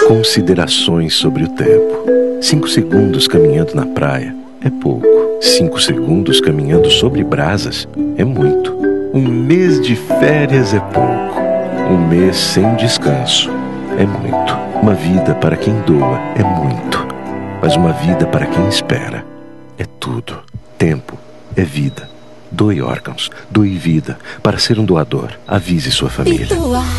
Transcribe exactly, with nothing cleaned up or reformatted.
Considerações sobre o tempo. Cinco segundos caminhando na praia é pouco. Cinco segundos caminhando sobre brasas é muito. Um mês de férias é pouco. Um mês sem descanso é muito. Uma vida para quem doa é muito. Mas uma vida para quem espera é tudo. Tempo é vida. Doe órgãos, doe vida. Para ser um doador, avise sua família.